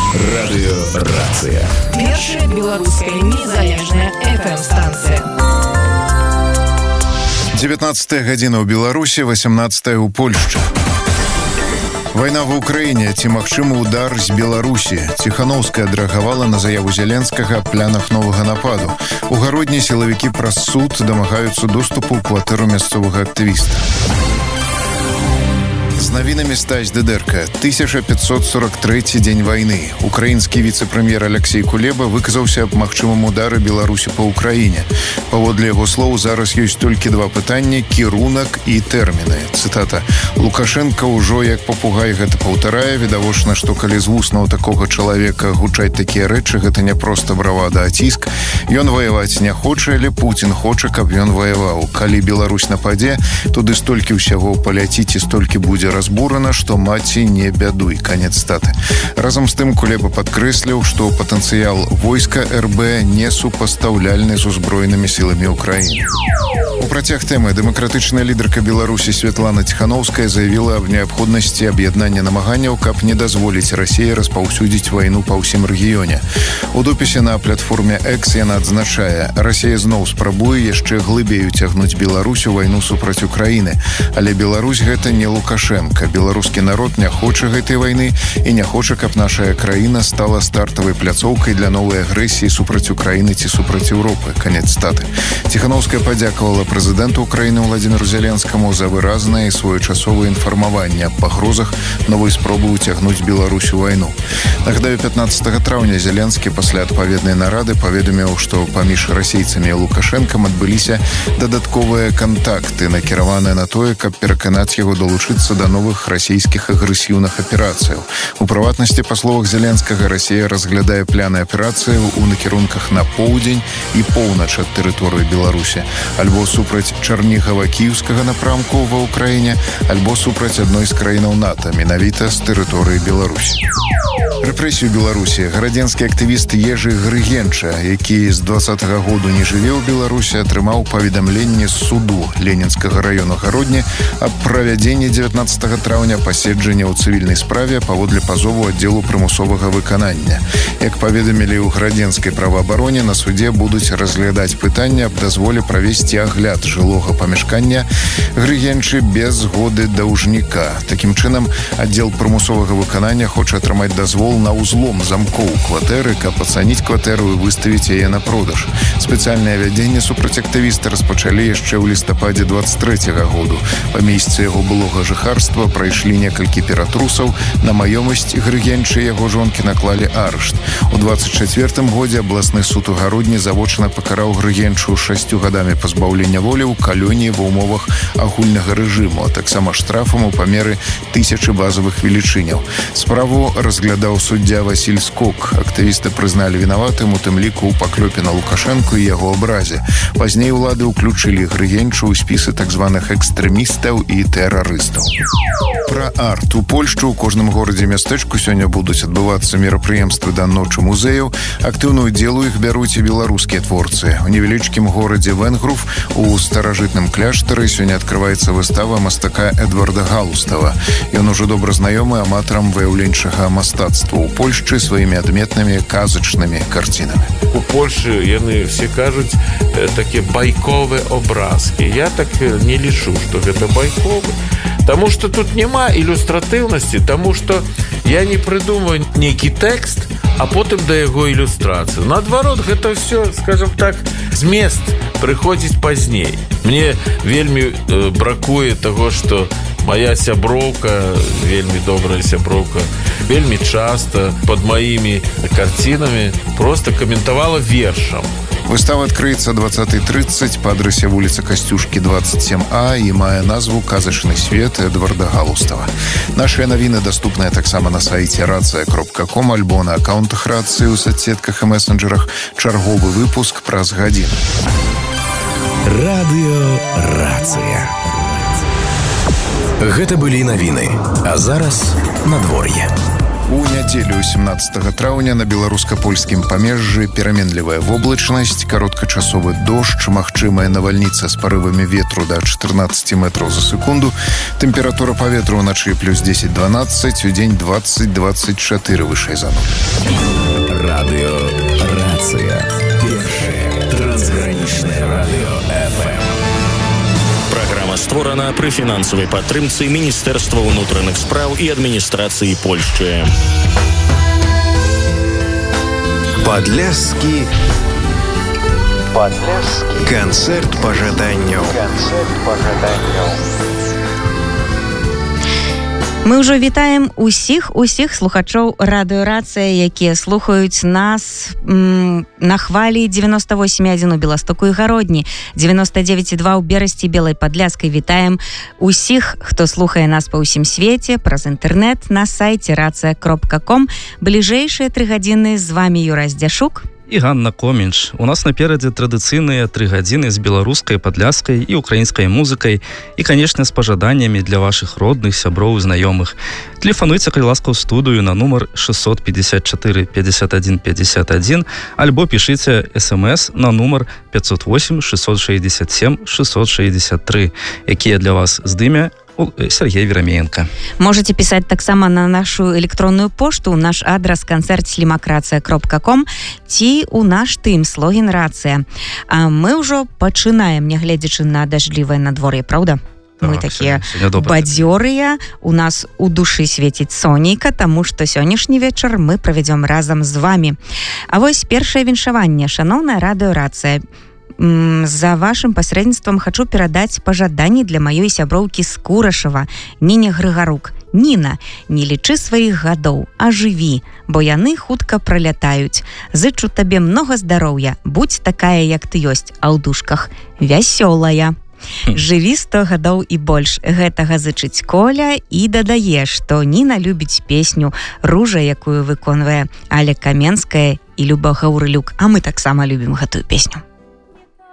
Радыёрацыя. Першая беларуская незалежная FM-станцыя. 19 гадзіна ў Беларусі, 18 ў Польшчы. Вайна ва ўкраіне, ці магчымы удар з Беларусі? Ціханаўская адрэагавала на заяву Зеленскага аб планах новага нападу. У гародні сілавікі праз суд дамагаюцца доступу ў кватэру мясцовага актывіста. З навінамі Стась Дыдэрка. 1543 дзень вайны. Украінскі віцэ-прэм'ер Алексей Кулеба выказаўся аб магчымым удары Беларусі па ўкраіне. Паводле яго слоў, зараз ёсць толькі два пытанні: кірунак і тэрміны. Цытата. Лукашенко ўжо як папугай гэта паўтарае. Відавочна, што калі з вуснаў такога чалавека гучаць такія рэчы, гэта не проста бравада, а ціск. Ён ваяваць не хоча, але Пуцін хоча, каб ён ваяваў. Калі Беларусь нападзе, туды столькі ўсяго паляціць і столькі будзе разбурана, што маці не бядуй. Канец статы. Разам з тым Кулеба падкрэсліў, што патэнцыял войска РБ не супастаўляльны з узброенымі сіламі ўкраіны. У працяг тэмы дэмакратычная лідарка Беларусі Святлана Ціханаўская заявіла аб неабходнасці аб'яднання намаганняў, каб не дазволіць Расіі распаўсюдзіць вайну па ўсім рэгіёне. У допісе на платформе X яна адзначае: Расія зноў спрабуе яшчэ глыбей уцягнуць Беларусь у вайну супраць Украіны. Але Беларусь гэта не Лукашенко. Беларускі народ не хоча гэтай вайны і не хоча, каб наша краіна стала стартавай пляцоўкай для новай агрэсіі супраць Украіны ці супраць Еўропы. Канец статы. Ціханаўская падзякавала прэзідэнту Украіны Владзіміру Зеленскаму за выразнае і своечасовае інфармаванне аб пагрозах новай спробы ўцягнуць Беларусь у вайну. Нагадаю, 15 траўня Зеленскі пасля адпаведнай нарады паведаміў, што паміж расейцамі і Лукашэнкам адбыліся дадатковыя кантакты, накіраваныя на тое, каб пераканаць яго далучыцца да новых расійскіх агрэсіўных аперацыяў. У прыватнасці, па словах Зеленскага, Расія разглядае пляны аперацыяў у накірунках на поўдзень і поўнач ад тэрыторыі Беларусі, альбо супраць Чарнігава-Кіеўскага напрамку ва ўкраіне, альбо супраць адной з краінаў НАТО, менавіта з тэрыторыі Беларусі. Рэпрэсію Беларусі гарадзенскі актывіст Ежы Грыгенча, які з 20-го году не жыве ў Беларусі, атрымаў паведамленне з суду Ленінскага раёну Гародні аб правядзенні 19 траўня паседжання ў цывільнай справе паводле пазову аддзелу прымусовага выканання. Як паведамілі ў гарадзенскай праваабароне, на судзе будуць разглядаць пытанне аб дазволе правесці агляд жылога памяшкання Грыгенчы без згоды даўжніка. Такім чынам, аддзел прымусовага выканання хоча атрымаць дазвол на ўзлом замкоў кватэры, каб ацаніць кватэру і выставіць яе на продаж. Спецыяльнае вядзенне супраць актывіста распачалі яшчэ ў лістападзе 23-го году. Па месцы яго былога жыхарства прайшлі некалькі ператрусаў, на маёмасць Грыгенчы і яго жонкі наклалі арышт. У 24-м годзе абласны суд у Гародні завочна пакараў Грыгенчу 6 гадамі пазбаўлення волі ў калоніі ва ўмовах агульнага рэжыму, а таксама штрафам у памеры 1000 базавых велічыняў. Справу разглядаў суддзя Васіль Скок. Актывісты прызналі вінаватым, у тым ліку ў паклёпе на Лукашэнку і яго абразе. Пазней улады ўключылі Грыгенчу ў спісы так званых экстрэмістаў і тэрарыстаў. Пра арт. У Польшчы ў кожным горадзе і мястэчку сёння будуць адбывацца мерапрыемствы да ночы музеяў. Актыўную удзел у іх бяруць і беларускія творцы. У невялічкім горадзе Венгруф у старажытным кляштары сёння адкрываецца выстава мастака Эдварда Галустава. Ён ужо добра знаёмы аматарам выяўленчага мастацтва ў Польшчы сваімі адметнымі казачнымі карцінамі. У Польшы яны все кажуць такія байковыя образкі. Я так не лічу, што гэта байковы. Таму што тут няма ілюстратыўнасці, таму што я не прыдумаю нейкі тэкст, а потым да яго ілюстрацыю. Наадварот, гэта ўсё, скажам так, змест прыходзіць пазней. Мне вельмі бракуе таго, што моя сяброўка, вельмі добрая сяброўка, вельмі часта пад маімі карцінамі проста каментавала вершам. Выстава адкрыецца 20:30 па адрасе вуліца Касцюшкі, 27А і мае назву «Казачны свет» Эдварда Галустава. Нашыя навіны даступныя таксама на сайце racja.com альбо на аккаунтах Рацыі ў соцсетках і месенджерах. Чарговы выпуск праз гадзіну. Радыёрацыя. Гэта былі навіны. А зараз надвор'е. У нядзелю нядзелю 17 траўня на беларуска-польскім памежжы пераменлівая воблачнасць, кароткачасовы дождж, магчымая навальніца з парывамі ветру да 14 метраў за секунду. Тэмпература паветра ўначы плюс 10-12, удзень 20-24 вышэй за нуль. Радиорация. Первое трансграничное радио ФМ. Программа створана при фінансавай падтрымцы Міністэрства ўнутраных спраў і адміністрацыі Польшчы. Падляшскі канцэрт пажаданняў. Мы ўжо вітаем усіх слухачоў радыёрацыя, якія слухаюць нас на хвалі 98,1 у Беластоку і Гародні, 99,2 ў Берасці, Белай Падляшскай. Вітаем усіх, хто слухае нас па ўсім свеце, праз інтэрнэт на сайце racja.com. Бліжэйшыя 3 гадзіны з вамі Юра Здзяшук і Ганна Комінч. У нас наперадзе традыцыйныя 3 гадзіны з беларускай, падляшскай і украінскай музыкай і, канешне, з пажаданнямі для вашых родных, сяброў і знаёмых. Тэлефануйце, калі ласка, ў студыю на нумар 654 51 51 альбо пішыце смс на нумар 508 667 663, якія для вас здыме Сергей Верамеенко. Можете писать таксама на нашу электронную пошту, наш адрес концерт@racja.com ці у наш тымс логін рацыя. А мы ўжо пачынаем, нягледзячы на дажджлівае надвор'е, правда? Мы такія бадзёрыя, у нас у душы свеціць сонейка, таму што сённяшні вечар мы правядзём разам з вамі. А вось першае віншаванне, шаноўная радыёрацыя. За вашым пасрэдніцтвам хачу перадаць пажаданні для маёй сяброўкі з Курашава, Ніне Грыгарук. Ніна, не лічы сваіх гадоў, а жыві, бо яны хутка пралятаюць. Зычу табе многа здароўя, будзь такая, як ты ёсць, а ў дужках вясёлая. Жыві 100 гадоў і больш. Гэтага зычыць Коля і дадае, што Ніна любіць песню «Ружа», якую выконвае Аля Каменская і Люба Гаўрылюк. А мы таксама любім гэтую песню.